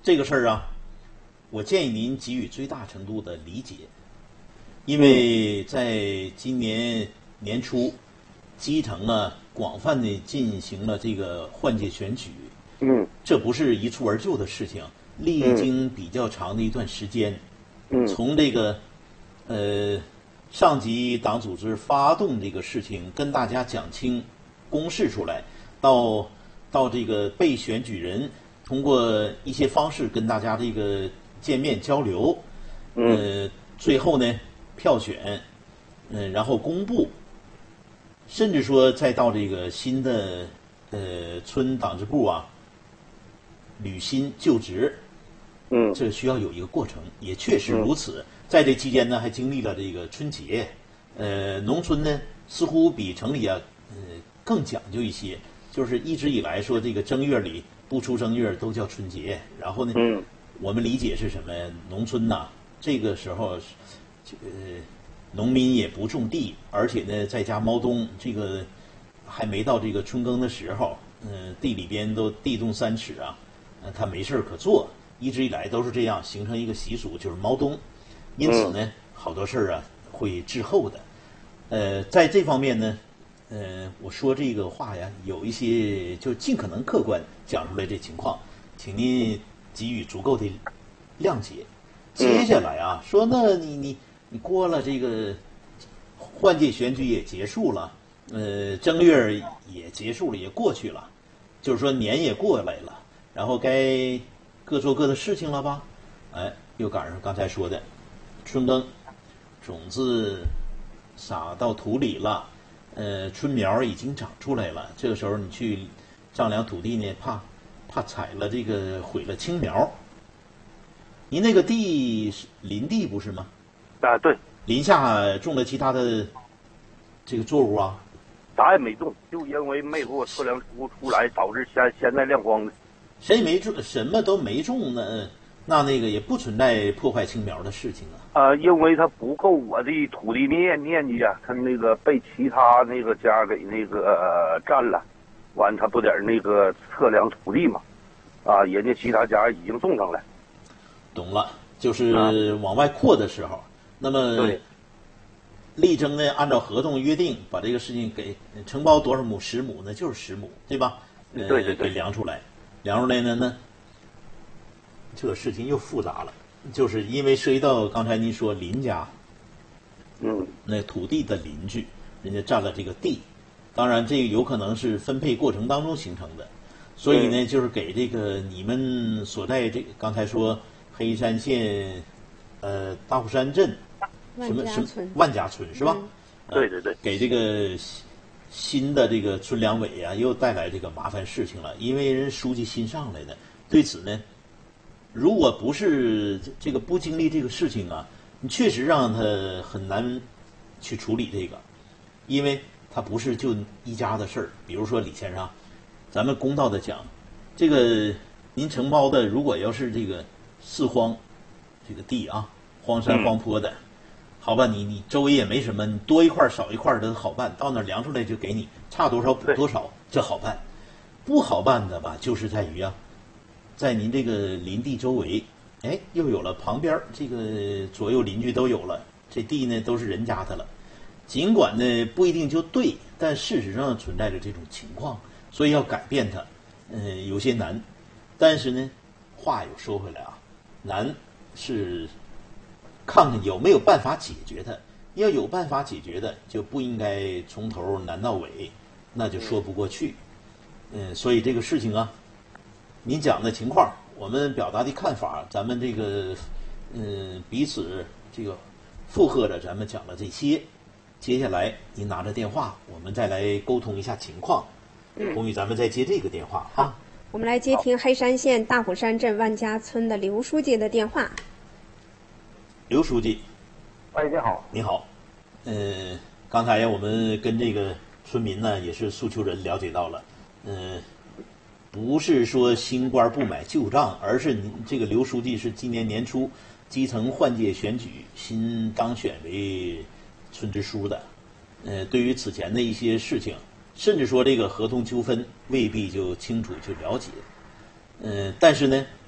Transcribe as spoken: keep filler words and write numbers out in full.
这个事儿啊，我建议您给予最大程度的理解，因为在今年年初，基层啊广泛的进行了这个换届选举。 嗯， 这不是一蹴而就的事情，历经比较长的一段时间。 嗯， 从这个呃上级党组织发动这个事情，跟大家讲清公示出来，到到这个被选举人通过一些方式跟大家这个见面交流，呃，最后呢票选，嗯、呃，然后公布，甚至说再到这个新的呃村党支部啊。履新就职， 嗯， 这需要有一个过程，也确实如此。嗯、在这期间呢，还经历了这个春节，呃，农村呢似乎比城里啊，呃，更讲究一些，就是一直以来说这个正月里不出正月都叫春节，然后呢， 嗯， 我们理解是什么？农村呐，这个时候，这个农民也不种地，而且呢，在家猫冬，这个还没到这个春耕的时候，嗯、呃，地里边都地动三尺啊。他没事可做，一直以来都是这样，形成一个习俗，就是猫冬。因此呢，好多事儿啊会滞后的。呃，在这方面呢，呃，我说这个话呀，有一些就尽可能客观讲出来这情况，请您给予足够的谅解。接下来啊，说那你你你过了这个换届选举也结束了，呃，正月也结束了，也过去了，就是说年也过来了。然后该各做各的事情了吧？哎，又赶上刚才说的春耕，种子撒到土里了，呃，春苗已经长出来了。这个时候你去丈量土地呢，怕怕踩了这个毁了青苗。您那个地是林地不是吗？ 啊，对， 林下种了其他的这个作物啊？ 啥也没种，就因为没给我测量出出来，导致现现在亮光的。 谁没种，什么都没种呢？那那个也不存在破坏青苗的事情啊。 啊、呃，因为它不够我的土地面面积啊，它那个被其他那个家给那个、呃、占了，完他不得那个测量土地嘛，啊，人家其他家已经种上了。 懂了，就是往外扩的时候，啊、那么力争呢，按照合同约定，把这个事情给承包多少亩，十亩呢，就是十亩，对吧？ 呃、对对对， 给量出来。量出来呢，那这个事情又复杂了，就是因为涉及到刚才您说邻家， 嗯， 那土地的邻居，人家占了这个地，当然这个有可能是分配过程当中形成的，所以呢，就是给这个你们所在这个刚才说黑山县，呃，大虎山镇，什么什么万家村是吧？ 嗯呃、对对对， 给这个。新的这个村两委啊，又带来这个麻烦事情了。因为人书记新上来的，对此呢，如果不是这个不经历这个事情啊，你确实让他很难去处理这个，因为他不是就一家的事儿。比如说李先生，咱们公道的讲，这个您承包的，如果要是这个四荒这个地啊，荒山荒坡的。嗯好吧，你你周围也没什么，你多一块少一块的好办，到那儿量出来就给你，差多少补多少，这好办。不好办的吧，就是在于啊，在您这个林地周围，哎，又有了旁边这个左右邻居都有了，这地呢都是人家的了。尽管呢不一定就对，但事实上存在着这种情况，所以要改变它，呃，有些难。但是呢，话又说回来啊，难是。看看有没有办法解决它，要有办法解决的，就不应该从头难到尾，那就说不过去。嗯，所以这个事情啊，您讲的情况，我们表达的看法，咱们这个嗯彼此这个附和着，咱们讲了这些。接下来您拿着电话，我们再来沟通一下情况。红宇，咱们再接这个电话啊。 我们来接听黑山县大虎山镇万家村的刘书记的电话。 刘书记， 哎，你好， 你好，呃，刚才我们跟这个村民呢，也是诉求人了解到了，呃，不是说新官不买旧账，而是您这个刘书记是今年年初基层换届选举新当选为村支书的，呃，对于此前的一些事情，甚至说这个合同纠纷未必就清楚去了解，呃，但是呢，